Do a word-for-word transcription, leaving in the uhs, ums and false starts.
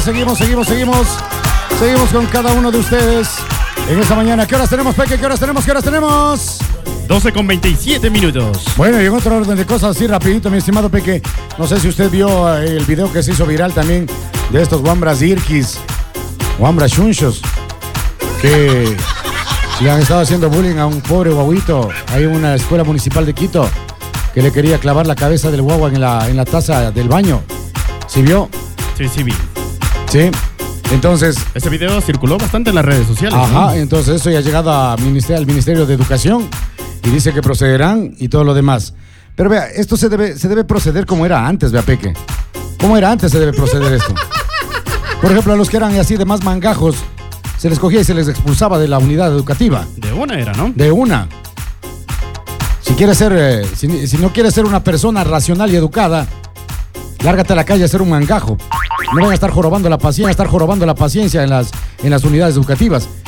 Seguimos, seguimos, seguimos. Seguimos con cada uno de ustedes en esta mañana. ¿Qué horas tenemos, Peque? ¿Qué horas tenemos? ¿Qué horas tenemos? doce con veintisiete minutos. Bueno, y en otro orden de cosas, así rapidito, mi estimado Peque. No sé si usted vio el video que se hizo viral también de estos Wambras Irquis, Wambras Chunchos, que le han estado haciendo bullying a un pobre guaguito ahí en una escuela municipal de Quito, que le quería clavar la cabeza del guagua en la, en la taza del baño. ¿Sí vio? Sí, sí vi. Sí. Entonces... Este video circuló bastante en las redes sociales. Ajá, ¿no? entonces eso ya ha llegado a ministerio, al Ministerio de Educación y dice que procederán y todo lo demás. Pero vea, esto se debe, se debe proceder como era antes, vea, Peque. ¿Cómo era antes se debe proceder esto? Por ejemplo, a los que eran así de más mangajos, se les cogía y se les expulsaba de la unidad educativa. De una era, ¿no? De una. Si quieres ser, eh, si, si no quieres ser una persona racional y educada, lárgate a la calle a ser un mangajo. No van a estar jorobando la paciencia, van a estar jorobando la paciencia en las, en las unidades educativas.